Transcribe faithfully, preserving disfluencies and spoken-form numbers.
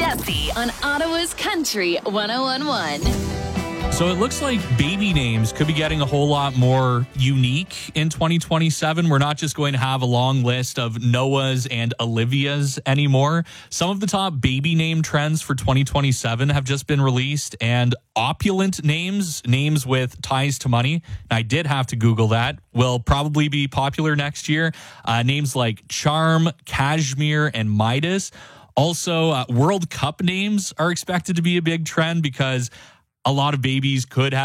Jesse on Ottawa's Country one oh one point one. So it looks like baby names could be getting a whole lot more unique in twenty twenty-seven. We're not just going to have a long list of Noahs and Olivias anymore. Some of the top baby name trends for twenty twenty-seven have just been released, and opulent names, names with ties to money, and I did have to Google that, will probably be popular next year. Uh, names like Charm, Cashmere, and Midas. Also, uh, World Cup names are expected to be a big trend because a lot of babies could have